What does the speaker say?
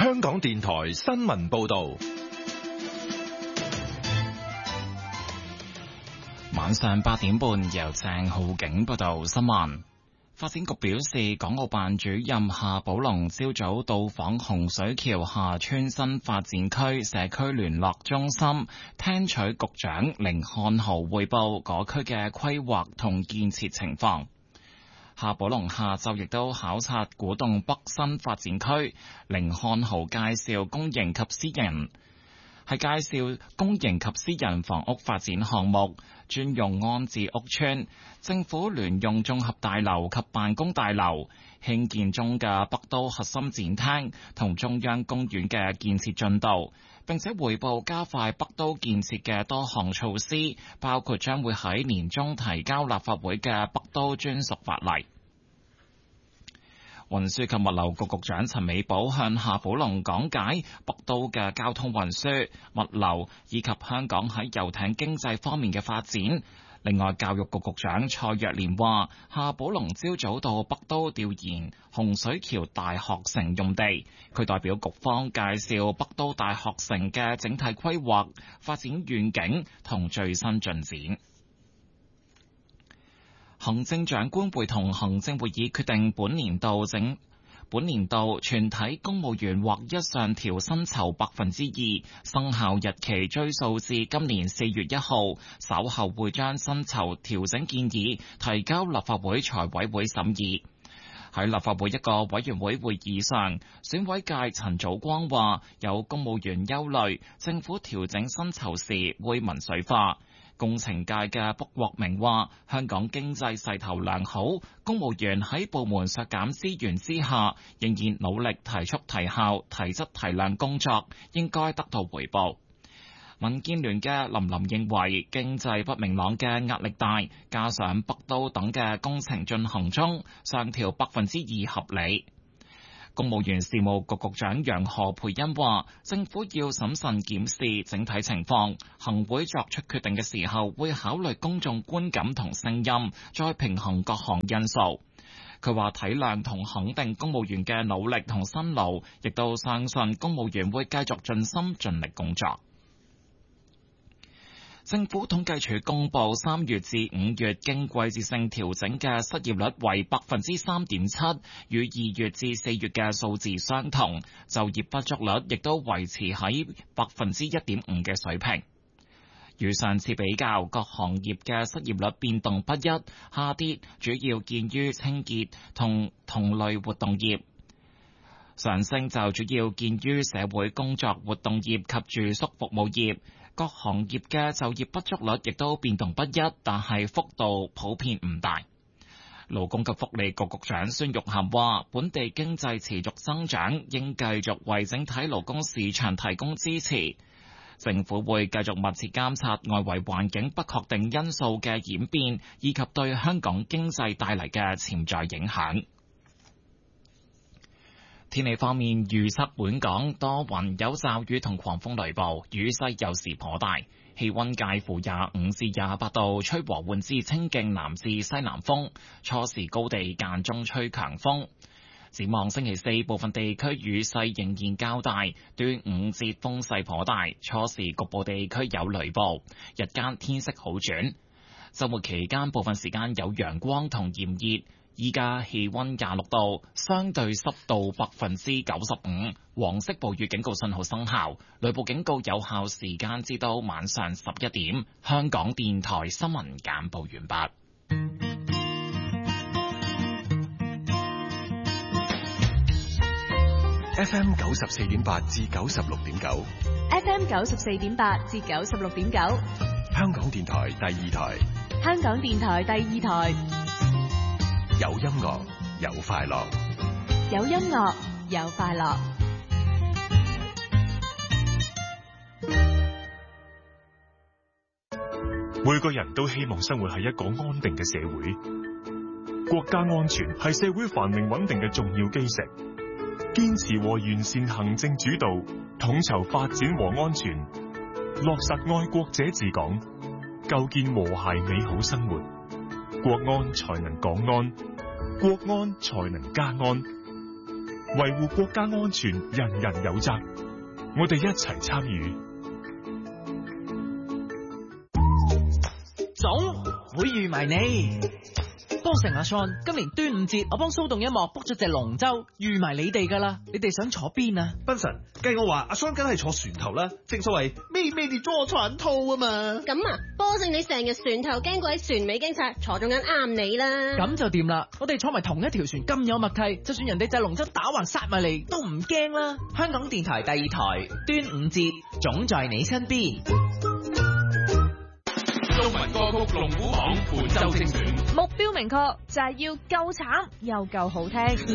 香港電台新聞報道。 晚上8點半，由鄭浩景報道新聞。發展局表示，港澳辦主任夏寶龍朝早到訪洪水橋廈村新發展區社區聯絡中心，聽取局長甯漢豪匯報嗰區嘅規劃同建設情況。夏寶龍下晝亦都考察古洞北新發展區，甯漢豪介紹公營及私人房屋發展項目，專用安置屋邨、政府聯用綜合大樓及辦公大樓興建中嘅北都核心展廳同中央公園嘅建設進度，並且匯報加快北都建設嘅多項措施，包括將會喺年中提交立法會嘅北都專屬法例。運輸及物流局局長陳美寶向夏寶龍講解北都嘅交通運輸、物流以及香港喺遊艇經濟方面嘅發展。另外，教育局局長蔡若蓮話，夏寶龍朝早到北都調研洪水橋大學城用地，佢代表局方介紹北都大學城嘅整體規劃、發展願景同最新進展。行政長官會同行政會議決定本年度全體公務員劃一上調薪酬 2%， 生效日期追溯至今年4月1號，稍後會將薪酬調整建議提交立法會財委會審議。喺立法會一個委員會會議上，選委界陳祖光話，有公務員憂慮政府調整薪酬時會民粹化。工程界嘅卜國明話，香港經濟勢頭良好，公務員喺部門削減資源之下，仍然努力提速提效、提質提量工作，應該得到回報。民建聯嘅林琳認為，經濟不明朗嘅壓力大，加上北都等嘅工程進行中，上調 2% 合理。公務員事務局局長楊何蓓茵話，政府要審慎檢視整體情況，行會作出決定嘅時候會考慮公眾觀感同聲音，再平衡各項因素。佢話體諒同肯定公務員嘅努力同辛勞，亦都相信公務員會繼續盡心盡力工作。政府統計處公布3月至5月經季節性調整嘅失業率為 3.7%， 與2月至4月嘅數字相同，就業不足率亦都維持喺 1.5% 嘅水平。與上次比較，各行業嘅失業率變動不一，下跌主要見於清潔同同類活動業，上升就主要見於社會工作活動業及住宿服務業。各行業嘅就業不足率亦都變動不一，但係幅度普遍唔大。勞工及福利局局長孫玉菡話，本地經濟持續增長，應繼續為整體勞工市場提供支持。政府會繼續密切監察外圍環境不確定因素嘅演變，以及對香港經濟帶嚟嘅潛在影響。天氣方面，預測本港多雲有驟雨同狂風雷暴，雨勢有時頗大，氣溫介乎25至28度，吹和緩至清勁南至西南風，初時高地間中吹強風。展望星期四，部分地區雨勢仍然較大，端午節風勢頗大，初時局部地區有雷暴，日間天色好轉。週末期間部分時間有陽光同炎熱。依家氣溫26度，相對濕度 95%， 黃色暴雨警告信號生效，雷暴警告有效時間至到晚上11點。香港電台新聞簡報完畢。 FM 94.8至96.9 ，FM 94.8至96.9， 香港電台第二台， 香港電台第二台。 有音樂，有快樂， 有音樂，有快樂。 每個人都希望生活喺一個安定嘅社會，國家安全係社會繁榮穩定嘅重要基石。堅持和完善行政主導，統籌發展和安全，落實愛國者治港，構建和諧美好生活。國安才能港安，國安才能家安。 維護國家安全，人人有責。我哋一齊參與。 總會預埋你。波成阿 Son，今年端午節我幫蘇動音樂 book 咗隻龍舟，預埋你哋噶啦。你哋想坐邊啊？ 賓神，計我話阿 Son 梗係坐船頭啦。正所謂咩地坐船頭啊嘛。 咁啊，波成你成日船頭驚鬼船尾驚晒，坐中間啱你啦。 咁就掂啦，我哋坐埋同一條船咁有默契，就算人哋隻龍舟打橫殺埋嚟都唔驚啦。香港電台第2台端午節總在你身邊。 中文歌曲龍虎榜本周精選， 目標明確，就係要夠慘又夠好聽。